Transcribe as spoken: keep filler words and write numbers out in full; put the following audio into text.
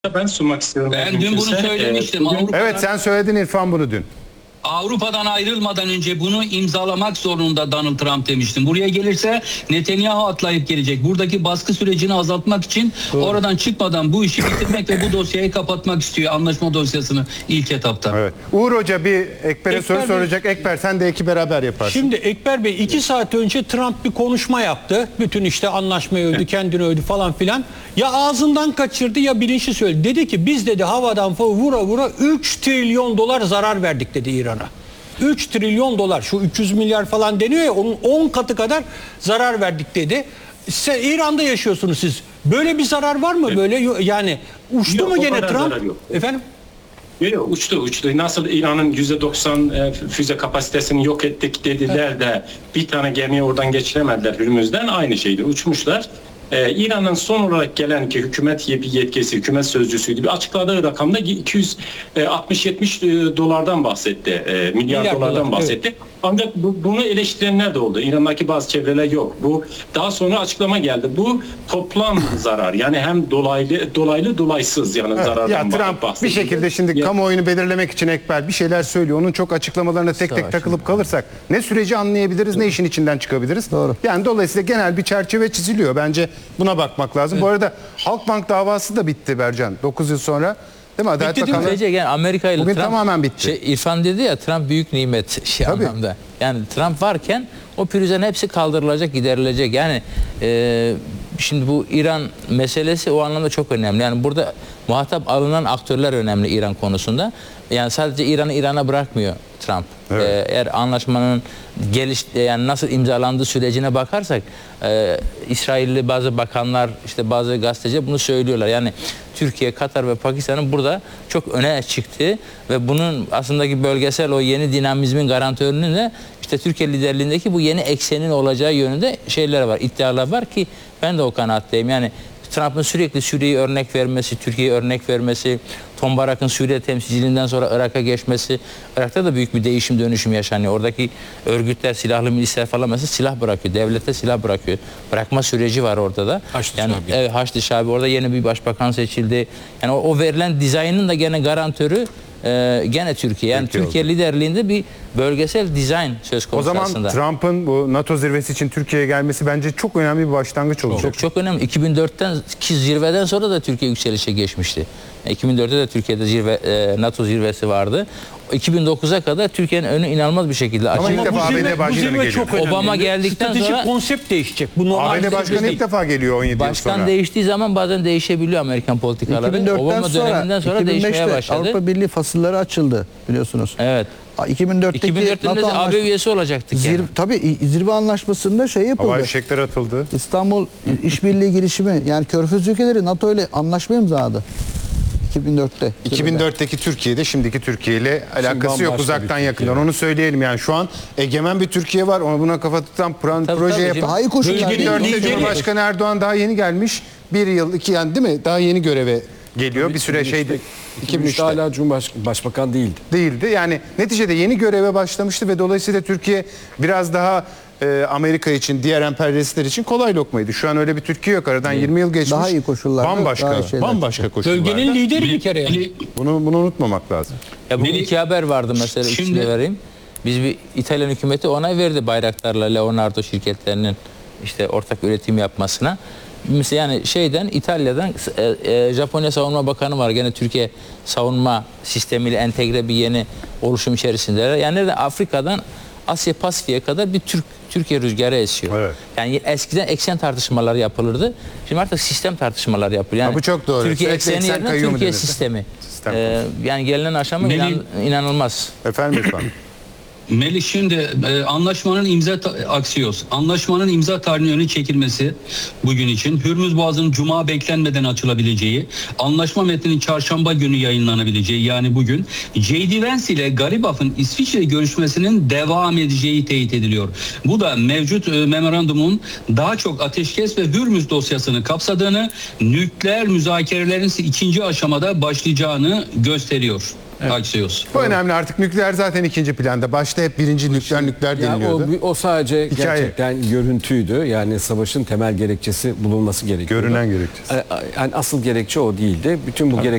Ben sunmak istiyorum. Ben dün bunu söylemiştim. Bugün... Evet, sen söyledin İrfan bunu dün. Avrupa'dan ayrılmadan önce bunu imzalamak zorunda Donald Trump demiştim. Buraya gelirse Netanyahu atlayıp gelecek. Buradaki baskı sürecini azaltmak için Doğru. oradan çıkmadan bu işi bitirmek ve bu dosyayı kapatmak istiyor. Anlaşma dosyasını ilk etapta. Evet. Uğur Hoca bir Ekber'e Ekber soru Bey, soracak. Ekber sen de iki beraber yaparsın. Şimdi Ekber Bey iki saat önce Trump bir konuşma yaptı. Bütün işte anlaşmayı övdü, kendini övdü falan filan. Ya ağzından kaçırdı ya bilinçli söyledi. Dedi ki biz dedi havadan vura vura üç trilyon dolar zarar verdik dedi İran'a. üç trilyon dolar, şu üç yüz milyar falan deniyor ya, onun on katı kadar zarar verdik dedi. Siz İran'da yaşıyorsunuz siz. Böyle bir zarar var mı? Evet. Böyle yani uçtu yok, mu gene Trump? Efendim? Yok yok uçtu uçtu. Nasıl İran'ın yüzde doksan e, füze kapasitesini yok ettik dediler evet. de bir tane gemiyi oradan geçiremediler Hürmüz'den, aynı şeydi. Uçmuşlar. Ee, İran'ın son olarak gelen ki hükümet yetkisi, hükümet sözcüsüydü. Bir açıkladığı rakamda iki yüz altmış yetmiş dolardan bahsetti. E, milyar, milyar dolardan dolar, bahsetti. Evet. Ancak bu, bunu eleştirenler de oldu. İran'daki bazı çevreler yok. Bu daha sonra açıklama geldi. Bu toplam zarar. Yani hem dolaylı dolaylı dolaysız yani evet, zarardan ya Trump bahsediyor. Bir şekilde şimdi ya. kamuoyunu belirlemek için Ekber bir şeyler söylüyor. Onun çok açıklamalarına tek tek takılıp kalırsak ne süreci anlayabiliriz, Doğru. ne işin içinden çıkabiliriz. Doğru. Yani dolayısıyla genel bir çerçeve çiziliyor. Bence buna bakmak lazım. Evet. Bu arada Halkbank davası da bitti Bercan. dokuz yıl sonra. Değil mi? Adalet bitti Bakanlığı değil mi? Yani Amerika ile bugün Trump, tamamen bitti. Şey, İrfan dedi ya, Trump büyük nimet şey anlamda. Yani Trump varken o pürüzlerin hepsi kaldırılacak, giderilecek. Yani e, şimdi bu İran meselesi o anlamda çok önemli. Yani burada muhatap alınan aktörler önemli İran konusunda. Yani sadece İran'ı İran'a bırakmıyor Trump. Evet. Ee, eğer anlaşmanın geliş yani nasıl imzalandığı sürecine bakarsak e, İsrailli bazı bakanlar, işte bazı gazeteci bunu söylüyorlar. Yani Türkiye, Katar ve Pakistan'ın burada çok öne çıktı ve bunun aslındaki bölgesel o yeni dinamizmin garantörünün de işte Türkiye liderliğindeki bu yeni eksenin olacağı yönünde şeyler var, iddialar var ki ben de o kanaatteyim. Yani Trump'ın sürekli Suriye'yi örnek vermesi, Türkiye'yi örnek vermesi, Tom Barak'ın Suriye temsilciliğinden sonra Irak'a geçmesi, Irak'ta da büyük bir değişim dönüşüm yaşanıyor. Oradaki örgütler, silahlı milisler falan mesela silah bırakıyor, devlete silah bırakıyor. Bırakma süreci var orada da. Haçlı yani, Şabi. Evet, Haçlı Şabi. Orada yeni bir başbakan seçildi. Yani o, o verilen dizaynın da gene garantörü e, gene Türkiye. Yani Türkiye, Türkiye liderliğinde bir bölgesel dizayn söz konusu aslında. O zaman aslında. Trump'ın bu NATO zirvesi için Türkiye'ye gelmesi bence çok önemli bir başlangıç olacak. Çok çok önemli. iki bin dörtten ki zirveden sonra da Türkiye yükselişe geçmişti. iki bin dörtte de Türkiye'de zirve, e, NATO zirvesi vardı. iki bin dokuza kadar Türkiye'nin önü inanılmaz bir şekilde açıldı. Ama ilk defa A B D Başkanı geliyor. Obama geldikten Stratejik sonra konsept değişecek. Bu A B D Başkanı ilk defa geliyor on yedi yıl sonra. Başkan değiştiği zaman bazen değişebiliyor Amerikan politikaları. Obama döneminden sonra değişmeye başladı. Avrupa Birliği fasılları açıldı biliyorsunuz. Evet. iki bin dörtteki iki bin dörtte NATO A B üyesi olacaktık zirve, yani. Tabii zirve anlaşmasında şey yapıldı. Havai fişekler atıldı. İstanbul İşbirliği girişimi, yani Körfez ülkeleri NATO ile anlaşma imzaladı. iki bin dörtte. iki bin dörtteki Türkiye'de şimdiki Türkiye ile alakası yok, uzaktan yakından. Onu söyleyelim yani. Şu an egemen bir Türkiye var. Ona buna kafa tutan proje tabii, proje tabii, yapan. daha iyi koşullar. iki bin dörtte Cumhurbaşkanı Erdoğan daha yeni gelmiş. Bir yıl, iki yani değil mi? Daha yeni göreve geliyor. Tabii, bir süre şeydi. iki bin üçte hala Cumhurbaşkanı değildi. Değildi. Yani neticede yeni göreve başlamıştı ve dolayısıyla Türkiye biraz daha e, Amerika için, diğer emperyalistler için kolay lokmaydı. Şu an öyle bir Türkiye yok. Aradan yirmi yıl geçmiş. Daha iyi koşullar. Bambaşka, bambaşka koşullar. Bölgenin lideri bir kere yani. Bunu bunu unutmamak lazım. Ya bu iki haber vardı mesela, Şimdi, ikisini vereyim. Biz bir İtalyan hükümeti onay verdi Bayraktar'la Leonardo şirketlerinin işte ortak üretim yapmasına. Mesela yani şeyden İtalya'dan e, e, Japonya Savunma Bakanı var. Gene Türkiye savunma sistemiyle entegre bir yeni oluşum içerisindeler. Yani nereden Afrika'dan Asya Pasifik'e kadar bir Türk Türkiye rüzgarı esiyor. Evet. Yani eskiden eksen tartışmaları yapılırdı. Şimdi artık sistem tartışmaları yapılıyor. Yani ha, bu çok doğru. Türkiye Sürekli ekseni eksen yerine Türkiye denirdi. sistemi. Sistem ee, yani gelinen aşama Melih, inan, inanılmaz. Efendim efendim. Melih şimdi e, anlaşmanın imza aksiyos. Anlaşmanın imza tarihinin öne çekilmesi bugün için, Hürmüz Boğazı'nın cuma beklenmeden açılabileceği, anlaşma metninin çarşamba günü yayınlanabileceği yani bugün, J D Vance ile Garibaf'ın İsviçre görüşmesinin devam edeceği teyit ediliyor. Bu da mevcut e, memorandumun daha çok ateşkes ve Hürmüz dosyasını kapsadığını, nükleer müzakerelerin ikinci aşamada başlayacağını gösteriyor. Axios. Bu önemli, artık nükleer zaten ikinci planda. Başta hep birinci nükleer nükleer Ya deniliyordu. o, o sadece Hikaye. gerçekten görüntüydü. Yani savaşın temel gerekçesi bulunması gerekiyordu. Görünen gerekçesi. Yani asıl gerekçe o değildi. Bütün bu